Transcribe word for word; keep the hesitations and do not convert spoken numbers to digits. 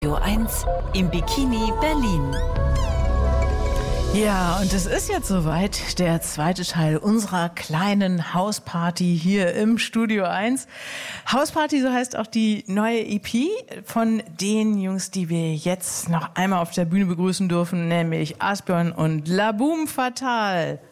Radio eins im Bikini Berlin. Ja, und es ist jetzt soweit, der zweite Teil unserer kleinen Hausparty hier im Studio eins. Hausparty, so heißt auch die neue E P von den Jungs, die wir jetzt noch einmal auf der Bühne begrüßen dürfen, nämlich Asbjørn und La Boom Fatale.